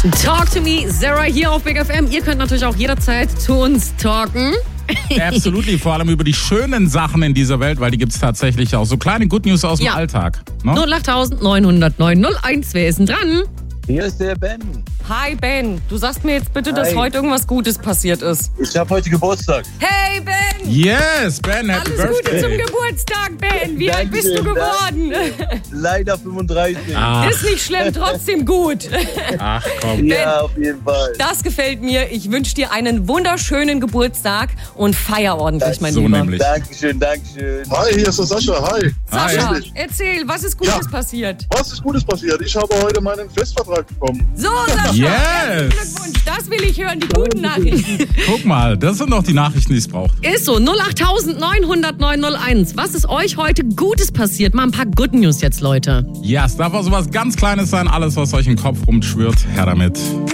Talk to me, Sarah hier auf Big FM. Ihr könnt natürlich auch jederzeit zu uns talken. Absolutely, vor allem über die schönen Sachen in dieser Welt, weil die gibt es tatsächlich auch. So kleine Good News aus dem Alltag. Ne? 0890901. Wer ist denn dran? Hier ist der Ben. Hi Ben, du sagst mir jetzt bitte, dass heute irgendwas Gutes passiert ist. Ich habe heute Geburtstag. Hey Ben! Yes, Ben, happy Alles birthday. Gute zum Geburtstag, Ben. Wie alt bist du geworden? Leider 35. Ist nicht schlimm, trotzdem gut. Ach komm. Ja, auf jeden Fall. Das gefällt mir. Ich wünsche dir einen wunderschönen Geburtstag und feier ordentlich, mein So Lieber. nämlich. Dankeschön. Hi, hier ist der Sascha. Hi. Sascha, Hi. erzähl, was ist Gutes Ja. passiert? Was ist Gutes passiert? Ich habe heute meinen Festvertrag bekommen. So, Sascha, Yes. herzlichen Glückwunsch. Das will ich hören, die guten Nachrichten. Guck mal, das sind doch die Nachrichten, die es braucht. Ist so, 0890901. Was ist euch heute Gutes passiert? Mal ein paar Good News jetzt, Leute. Ja, es darf auch sowas ganz Kleines sein. Alles, was euch im Kopf rumschwirrt, her damit.